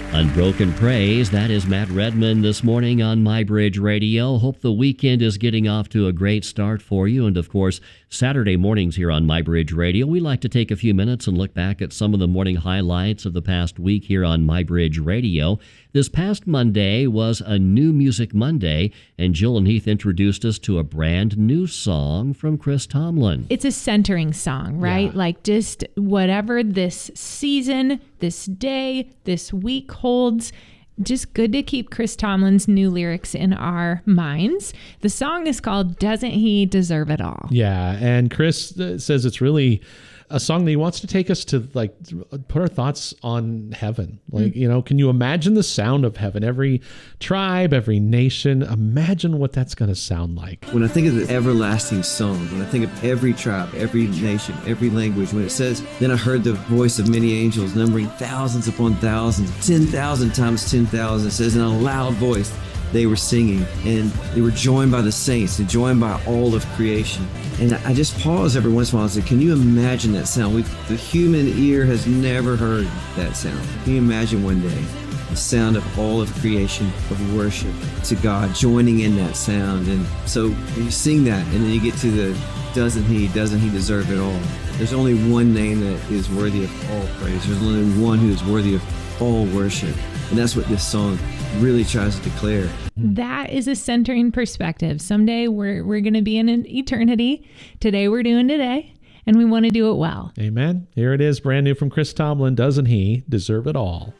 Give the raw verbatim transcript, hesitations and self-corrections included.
Unbroken Praise, that is Matt Redman this morning on MyBridge Radio. Hope the weekend is getting off to a great start for you. And of course, Saturday mornings here on MyBridge Radio, we like to take a few minutes and look back at some of the morning highlights of the past week here on MyBridge Radio. This past Monday was a New Music Monday, and Jill and Heath introduced us to a brand new song from Chris Tomlin. It's a centering song, right? Yeah. Like just whatever this season, this day, this week holds. Just good to keep Chris Tomlin's new lyrics in our minds. The song is called Doesn't He Deserve It All? Yeah, and Chris uh, says it's really a song that he wants to take us to, like, put our thoughts on heaven. Like, you know, can you imagine the sound of heaven? Every tribe, every nation, imagine what that's going to sound like. When I think of the everlasting song, when I think of every tribe, every nation, every language, when it says, then I heard the voice of many angels numbering thousands upon thousands, ten thousand times ten thousand, it says in a loud voice, they were singing, and they were joined by the saints and joined by all of creation. And I just pause every once in a while and say, can you imagine that sound? We've, the human ear has never heard that sound. Can you imagine one day the sound of all of creation, of worship to God, joining in that sound? And so when you sing that, and then you get to the doesn't he, doesn't he deserve it all? There's only one name that is worthy of all praise. There's only one who is worthy of all worship. And that's what this song really tries to declare. That is a centering perspective. Someday we're we're going to be in an eternity. Today we're doing today, and we want to do it well. Amen. Here it is, brand new from Chris Tomlin. Doesn't he deserve it all?